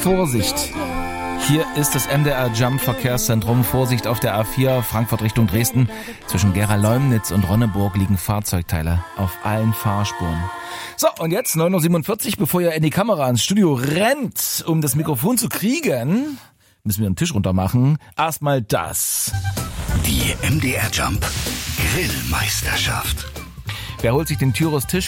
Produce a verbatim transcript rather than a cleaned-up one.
Vorsicht! Hier ist das M D R Jump Verkehrszentrum. Vorsicht auf der A vier, Frankfurt Richtung Dresden. Zwischen Gera-Leumnitz und Ronneburg liegen Fahrzeugteile auf allen Fahrspuren. So, und jetzt neun Uhr siebenundvierzig, bevor ihr in die Kamera ins Studio rennt, um das Mikrofon zu kriegen, müssen wir den Tisch runter machen. Erstmal das. Die M D R Jump Grillmeisterschaft. Wer holt sich den Tyros Tisch